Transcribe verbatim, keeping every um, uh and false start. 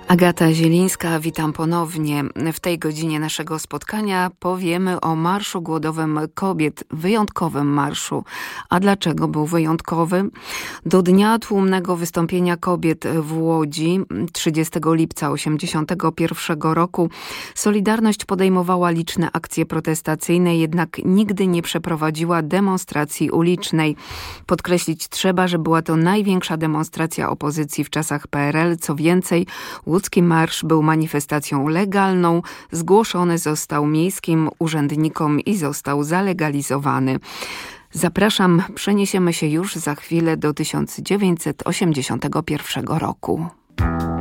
Agata Zielińska, witam ponownie. W tej godzinie naszego spotkania powiemy o Marszu Głodowym Kobiet, wyjątkowym marszu. A dlaczego był wyjątkowy? Do dnia tłumnego wystąpienia kobiet w Łodzi trzydziestego lipca osiemdziesiątego pierwszego roku Solidarność podejmowała liczne akcje protestacyjne, jednak nigdy nie przeprowadziła demonstracji ulicznej. Podkreślić trzeba, że była to największa demonstracja opozycji w czasach P R L. Co więcej, Łódzki Marsz był manifestacją legalną, zgłoszony został miejskim urzędnikom i został zalegalizowany. Zapraszam, przeniesiemy się już za chwilę do tysiąc dziewięćset osiemdziesiątego pierwszego roku.